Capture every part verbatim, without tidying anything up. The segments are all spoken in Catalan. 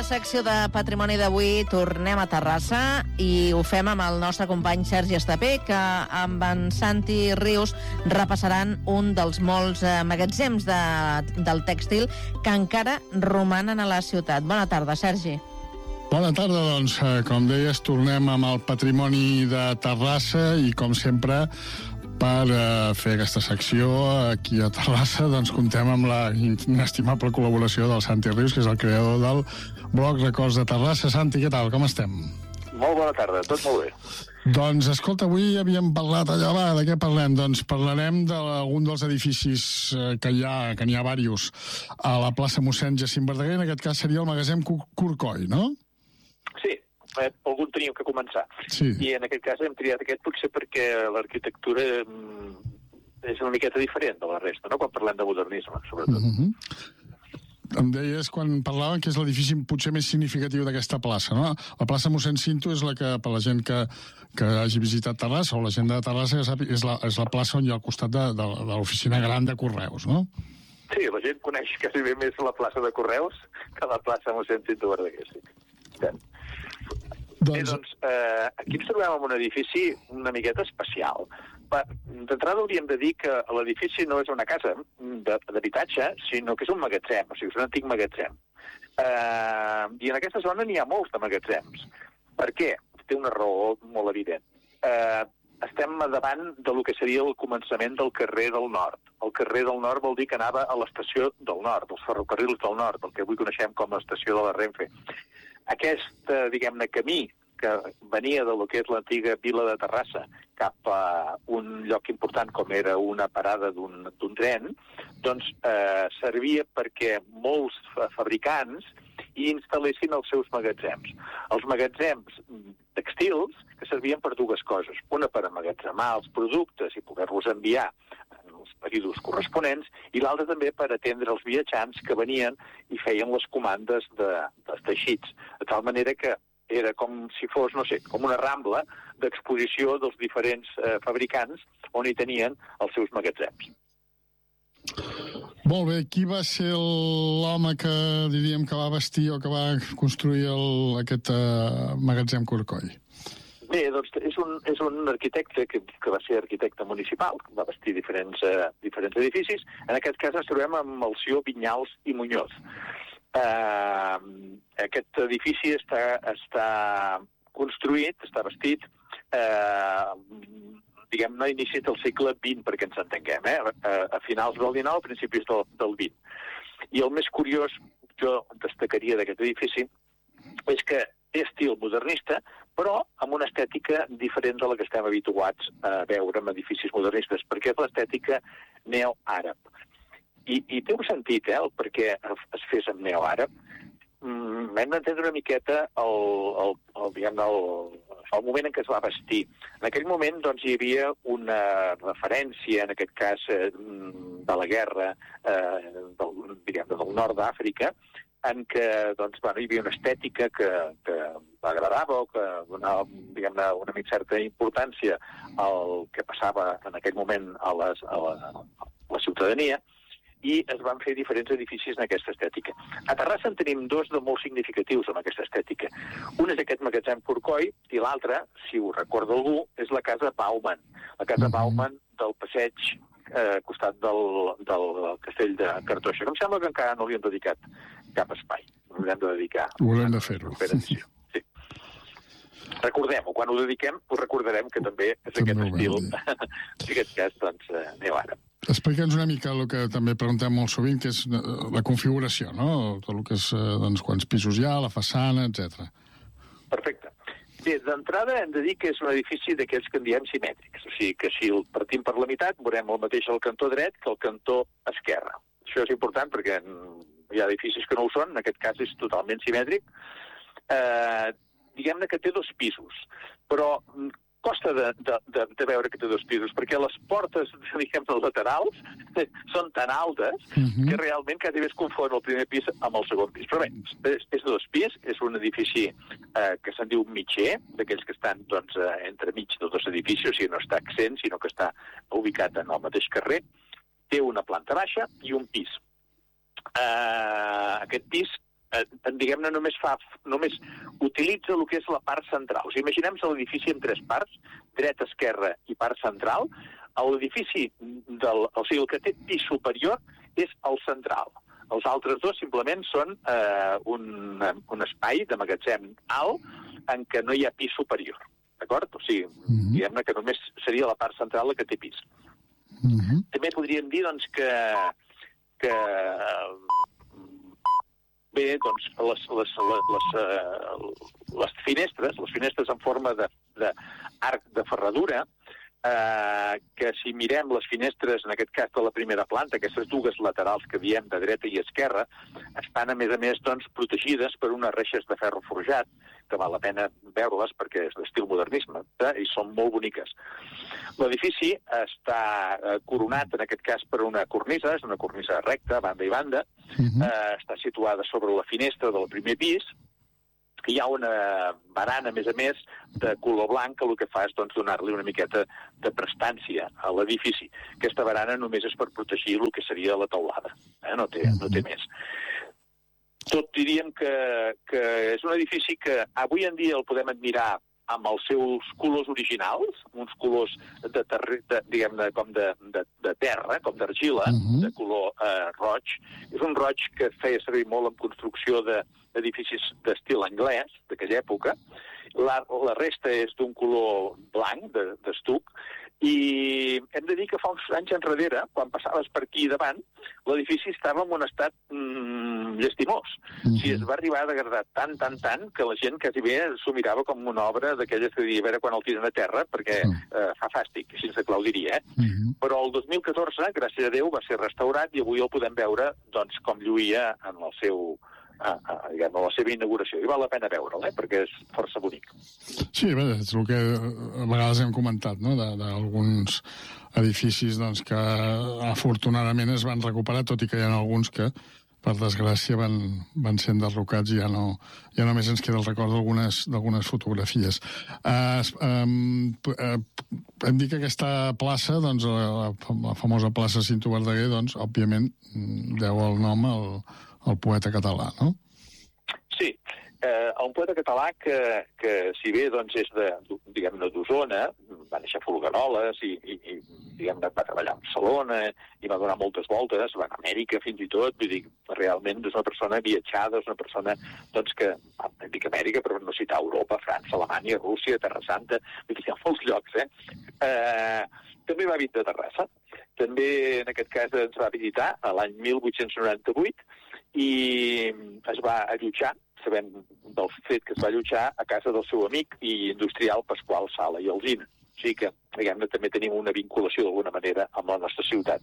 la secció de Patrimoni d'avui tornem a Terrassa i ho fem amb el nostre company Sergi Estapé, que amb en Santi Rius repassaran un dels molts eh, magatzems de, del tèxtil que encara romanen a la ciutat. Bona tarda, Sergi. Bona tarda, doncs, com deies, tornem amb el patrimoni de Terrassa i, com sempre, per uh, fer aquesta secció aquí a Terrassa, doncs comptem amb la inestimable col·laboració del Santi Rius, que és el creador del blog Records de Terrassa. Santi, què tal? Com estem? Molt bona tarda, tot molt bé. Doncs, escolta, avui havíem parlat allà, va, de què parlem? Doncs parlarem d'algun dels edificis que hi ha, que n'hi ha diversos, a la plaça mossèn Jacint Verdaguer, en aquest cas seria el magatzem Corcoll, no? Sí. Eh, algun teníem que començar. Sí. I en aquest cas hem triat aquest potser perquè l'arquitectura mm, és una miqueta diferent de la resta, no?, quan parlem de modernisme, sobretot. Mm-hmm. Em deies, quan parlàvem, que és l'edifici potser més significatiu d'aquesta plaça, no? La plaça mossèn Cinto és la que, per la gent que, que hagi visitat Terrassa, o la gent de Terrassa, és la, és la plaça on hi ha al costat de, de, de l'oficina gran de Correus, no? Sí, la gent coneix quasi bé més la plaça de Correus que la plaça mossèn Cinto Verdaguer, sí. Bé. Doncs... Bé, doncs, eh, aquí ens trobem en un edifici una miqueta especial. D'entrada hauríem de dir que l'edifici no és una casa d'habitatge, sinó que és un magatzem, o sigui, és un antic magatzem. Eh, I en aquesta zona n'hi ha molts de magatzems. Per què? Té una raó molt evident. Eh, estem davant del que seria el començament del carrer del Nord. El carrer del Nord vol dir que anava a l'estació del Nord, els ferrocarrils del Nord, el que avui coneixem com a estació de la Renfe. Aquest, diguem-ne, camí que venia de lo que és l'antiga vila de Terrassa cap a un lloc important com era una parada d'un tren, doncs eh, servia perquè molts fabricants hi instal·lessin els seus magatzems. Els magatzems textils que servien per dues coses. Una per emmagatzemar els productes i poder-los enviar en els períodes corresponents, i l'altra també per atendre els viatjants que venien i feien les comandes de, dels teixits. De tal manera que era com si fos, no sé, com una rambla d'exposició dels diferents eh, fabricants on hi tenien els seus magatzems. Molt bé, qui va ser l'home que diríem que va vestir o que va construir el, aquest uh, magatzem Corcoll? Bé, doncs és un, és un arquitecte que, que va ser arquitecte municipal, que va vestir diferents, uh, diferents edificis. En aquest cas ens trobem amb el senyor Vinyals i Muñoz. Uh, aquest edifici està, està construït, està vestit, uh, diguem-ne, a inicis del segle vint, perquè ens entenguem, eh? a, a finals del dinou, a principis del, del vint. I el més curiós, jo destacaria d'aquest edifici, és que té estil modernista, però amb una estètica diferent de la que estem habituats a veure en edificis modernistes, perquè és l'estètica neoàrab. I, i té un sentit, eh, el perquè es fes en neoàrab. Mm, hem d'entendre una miqueta el, el, el, diguem, el, el moment en què es va vestir. En aquell moment doncs, hi havia una referència, en aquest cas, eh, de la guerra eh, del, diguem, del nord d'Àfrica, en què doncs, bueno, hi havia una estètica que, que agradava o que donava, diguem-ne, una certa importància al que passava en aquell moment a, les, a, la, a la ciutadania, i es van fer diferents edificis en aquesta estètica. A Terrassa en tenim dos de molt significatius amb aquesta estètica. Un és aquest magatzem Corcoll i l'altre, si ho recorda algú, és la casa Bauman. La casa mm-hmm. Bauman del passeig eh, costat del, del castell de Cartoixa. Em sembla que encara no li han dedicat cap espai. Ho haurem de dedicar. Ho haurem de fer-ho. Sí. Recordem-ho, quan ho dediquem, ho recordarem que també és també aquest estil, en aquest cas, doncs, neoàrab. Explica'ns una mica el que també preguntem molt sovint, que és la configuració, no? Tot el que és, doncs, quants pisos hi ha, la façana, etcètera. Perfecte. Bé, d'entrada hem de dir que és un edifici d'aquells que en diem simètrics. O sigui, que si el partim per la meitat, veurem el mateix al cantó dret que al cantó esquerre. Això és important perquè hi ha edificis que no ho són, en aquest cas és totalment simètric. Eh, diguem-ne que té dos pisos, però costa de, de, de, de veure que té dos pisos, perquè les portes, diguem, laterals són tan altes uh-huh. que realment quasi bé es confon el primer pis amb el segon pis. Però bé, és, és dos pis, és un edifici eh, que se'n diu mitger, d'aquells que estan doncs, eh, entre mig de dos edificis, o sigui, no està accent, sinó que està ubicat en el mateix carrer. Té una planta baixa i un pis. Eh, aquest pis eh, diguem-ne, només fa, només utilitza el que és la part central. O sigui, imaginem-se l'edifici en tres parts, dreta, esquerra i part central. L'edifici, del, o sigui, el que té pis superior és el central. Els altres dos simplement són eh, un, un espai de magatzem alt en què no hi ha pis superior. D'acord? O sigui, mm-hmm. diguem-ne que només seria la part central la que té pis. Mm-hmm. També podríem dir, doncs, que, que bé, doncs, les, les, les, les, les finestres, les finestres en forma d'arc de, de ferradura, eh, que si mirem les finestres, en aquest cas de la primera planta, aquestes dues laterals que diem de dreta i esquerra, estan, a més a més, doncs, protegides per unes reixes de ferro forjat, que val la pena veure-les perquè és d'estil modernisme, eh? I són molt boniques. L'edifici està eh, coronat, en aquest cas, per una cornisa, és una cornisa recta, banda i banda, uh-huh. eh, està situada sobre la finestra del primer pis, hi ha una barana, a més a més, de color blanc, que el que fa és doncs, donar-li una miqueta de prestància a l'edifici. Aquesta barana només és per protegir el que seria la teulada, eh? no, té, no té més. Tot diríem que, que és un edifici que avui en dia el podem admirar amb els seus colors originals, uns colors de, terri, de diguem-ne, com de, de, de terra, com d'argila, uh-huh. de color eh, roig. És un roig que feia servir molt en construcció d'edificis d'estil anglès, d'aquella època. La, la resta és d'un color blanc, d'estuc, i hem de dir que fa uns anys enrere, quan passaves per aquí davant, l'edifici estava en un estat mm, llestimós. Mm-hmm. Si es va arribar a degradar tant, tant, tant, que la gent quasi bé s'ho mirava com una obra d'aquelles que diria, a veure quan el tiren a terra, perquè eh, fa fàstic, així se clau diria, eh? Mm-hmm. Però el dos mil catorze, gràcies a Déu, va ser restaurat i avui el podem veure doncs, com lluïa en el seu... A, a, diguem, a la seva inauguració. I val la pena veure'l, eh? Perquè és força bonic. Sí, bé, és el que a vegades hem comentat, no?, d'alguns edificis doncs, que afortunadament es van recuperar, tot i que hi ha alguns que, per desgràcia, van, van ser enderrocats i ja, no, ja només ens queda el record d'algunes fotografies. Uh, um, uh, hem dit que aquesta plaça, doncs, la, la famosa plaça Cinto Verdaguer, doncs, òbviament, deu el nom al el poeta català, no? Sí, eh, un poeta català que, que si bé doncs, és de, diguem-ne, d'Osona, va néixer a Folgueroles i, i, i diguem-ne, va treballar a Barcelona i va donar moltes voltes, va a Amèrica fins i tot, vull dir, realment és una persona viatjada, és una persona doncs, que, dic Amèrica, però no citar Europa, França, Alemanya, Rússia, Terra Santa, vull dir, hi ha molts llocs, eh? eh també va vindre a Terrassa, també en aquest cas ens va visitar l'any mil vuit-cents noranta-vuit, i es va allotjar, sabem del fet que es va allotjar a casa del seu amic i industrial Pasqual Sala i Alsina. O sigui que, diguem-ne, també tenim una vinculació d'alguna manera amb la nostra ciutat.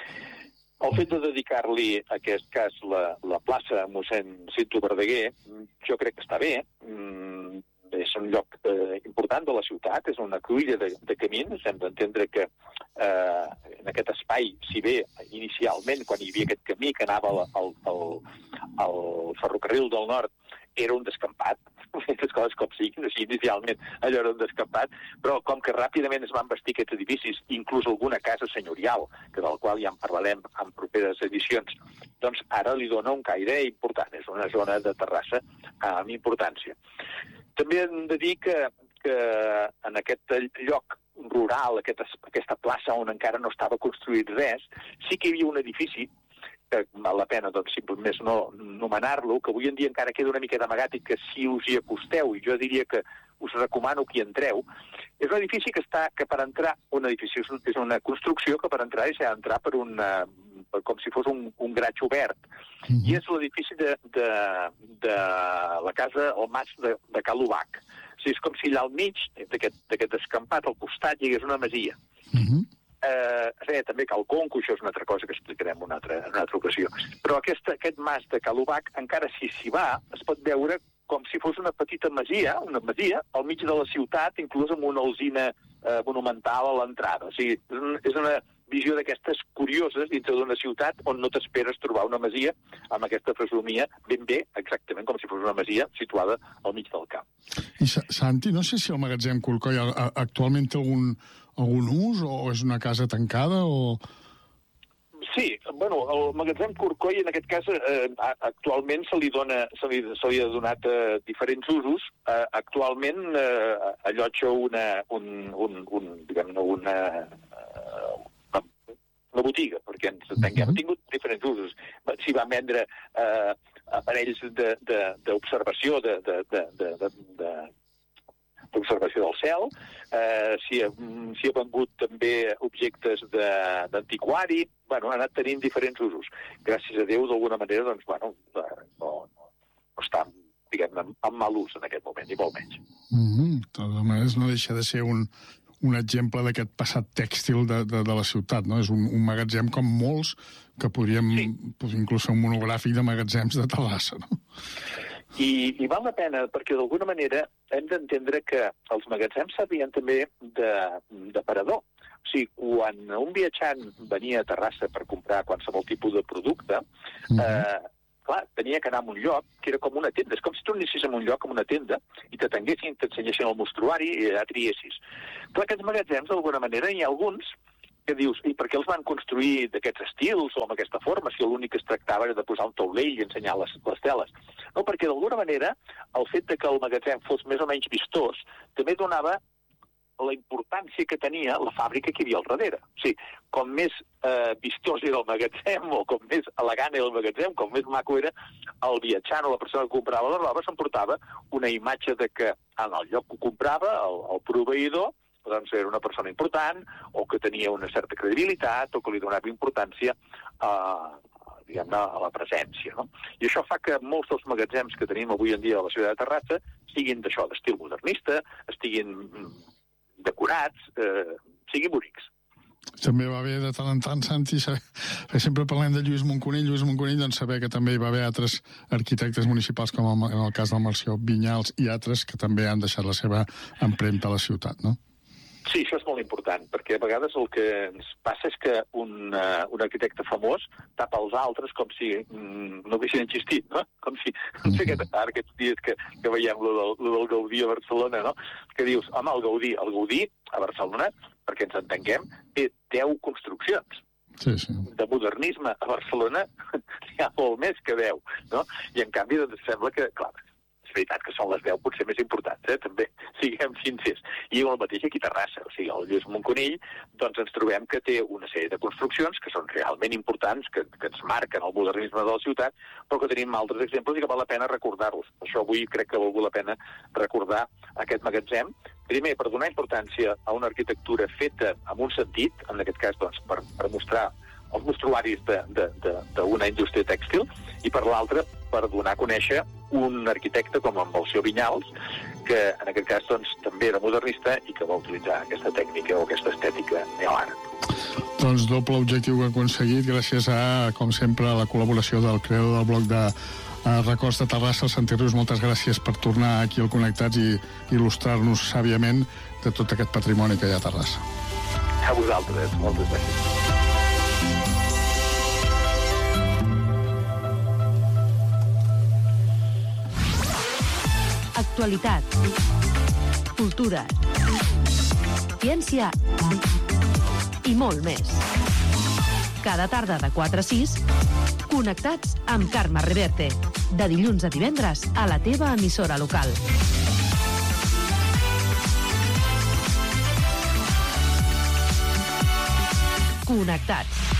El fet de dedicar-li, en aquest cas, la, la plaça a mossèn Cinto Verdaguer, jo crec que està bé. Mm, és un lloc eh, important de la ciutat, és una cruïlla de, de camins. Hem d'entendre que eh, en aquest espai, si bé inicialment, quan hi havia aquest camí que anava al, al, al, al ferrocarril del nord, era un descampat, aquestes coses com siguin, així inicialment allò era un descampat, però com que ràpidament es van bastir aquests edificis, inclús alguna casa senyorial, que del qual ja en parlarem en properes edicions, doncs ara li dona un caire important, és una zona de Terrassa amb importància. També hem de dir que, que en aquest lloc rural, aquest, aquesta plaça on encara no estava construït res, sí que hi havia un edifici que val la pena doncs, simplement no nomenar-lo, que avui en dia encara queda una mica d'amagat i que si us hi acosteu, i jo diria que us recomano que hi entreu, és un edifici que està, que per entrar, un edifici és una construcció que per entrar s'ha d'entrar per una, com si fos un, un graig obert, mm-hmm. i és l'edifici de, de, de la casa, el mas de, de Cal Ubac. O sigui, és com si allà al mig d'aquest descampat, al costat, hi hagués una masia. Mm-hmm. Eh, es deia també Cal Conco, això és una altra cosa que explicarem una altra, en una altra ocasió. Però aquest, aquest mas de Cal Ubac, encara si s'hi va, es pot veure com si fos una petita masia, una masia al mig de la ciutat, inclús amb una alzina eh, monumental a l'entrada. O sigui, és una visió d'aquestes curioses dintre d'una ciutat on no t'esperes trobar una masia amb aquesta fesomia ben bé, exactament com si fos una masia situada al mig del camp. I Santi, no sé si el magatzem Colcoll actualment té algun, algun ús o és una casa tancada o... Sí, bueno, el magatzem Corcoll, en aquest cas, eh, actualment se li, dona, se li, se li ha donat eh, diferents usos. Eh, actualment eh, allotja una, un, un, un, diguem-ne, una, una, una botiga, perquè ens entenguem. Ha tingut diferents usos. S'hi van vendre eh, aparells d'observació de, de, de, de, de, de, d'observació del cel, eh, s'hi ha, s'hi ha vengut també objectes d'antiquari, bueno, ha anat tenint diferents usos. Gràcies a Déu, d'alguna manera, doncs, bueno, no, no, no està, diguem-ne, en mal ús en aquest moment, ni molt menys. Mm-hmm. De totes maneres, no deixa de ser un, un exemple d'aquest passat tèxtil de, de, de la ciutat, no? És un, un magatzem com molts que podríem, sí, pues, inclús un monogràfic de magatzems de Terrassa, no? I, i val la pena, perquè d'alguna manera hem d'entendre que els magatzems servien també d'aparador. O sigui, quan un viatjant venia a Terrassa per comprar qualsevol tipus de producte, mm-hmm. eh, clar, tenia que anar a un lloc que era com una tenda. És com si tu anessis a un lloc, com una tenda, i t'atenguessin, t'ensenyessin el mostruari i allà triessis. Clar, aquests magatzems, d'alguna manera, hi ha alguns que dius, i per què els van construir d'aquests estils o amb aquesta forma, si l'únic que es tractava era de posar un taulell i ensenyar les, les teles? No, perquè d'alguna manera el fet de que el magatzem fos més o menys vistós també donava la importància que tenia la fàbrica que hi havia al darrere. O sigui, com més eh, vistós era el magatzem o com més elegant era el magatzem, com més maco era, el viatjant o la persona que comprava la roba s'emportava una imatge de que en el lloc que ho comprava, el, el proveïdor, doncs era una persona important, o que tenia una certa credibilitat, o que li donava importància a, diguem-ne, a la presència, no? I això fa que molts dels magatzems que tenim avui en dia a la ciutat de Terrassa siguin d'això, d'estil modernista, estiguin decorats, eh, siguin bonics. També va haver de tant en tant, Santi, saber, sempre parlem de Lluís Moncunill, Lluís Moncunill, doncs saber que també hi va haver altres arquitectes municipals, com en el cas del Melcior Vinyals, i altres que també han deixat la seva empremta a la ciutat, no? Sí, això és molt important, perquè a vegades el que ens passa és que un, uh, un arquitecte famós tapa els altres com si mm, no haguessin existit, no? Com si, no sé, aquest, ara aquests dies que, que veiem lo del, lo del Gaudí a Barcelona, no? Que dius, home, el Gaudí, el Gaudí a Barcelona, perquè ens entenguem, té deu construccions. Sí, sí. De modernisme a Barcelona hi ha molt més que deu, no? I en canvi doncs sembla que, clar, és veritat que són les deu potser més importants, eh? També siguem sincers. I el mateix aquí a Terrassa, o sigui, el Lluís Moncunill, doncs ens trobem que té una sèrie de construccions que són realment importants, que, que ens marquen el modernisme de la ciutat, però que tenim altres exemples i que val la pena recordar-los. Per això avui crec que val la pena recordar aquest magatzem, primer per donar importància a una arquitectura feta amb un sentit, en aquest cas doncs, per, per mostrar els mostruaris d'una indústria tèxtil, i per l'altra per donar a conèixer un arquitecte com en Melcior Vinyals, que en aquest cas doncs, també era modernista i que va utilitzar aquesta tècnica o aquesta estètica neoàrab. Doncs doble objectiu que ha aconseguit gràcies a, com sempre, a la col·laboració del creador del bloc de Records de Terrassa, el Santi Rius. Moltes gràcies per tornar aquí al Connectats i il·lustrar-nos sàviament de tot aquest patrimoni que hi ha a Terrassa. A vosaltres, moltes gràcies. Actualitat, cultura, ciència i molt més. Cada tarda de quatre a sis, Connectats amb Carme Reverte. De dilluns a divendres a la teva emissora local. Connectats.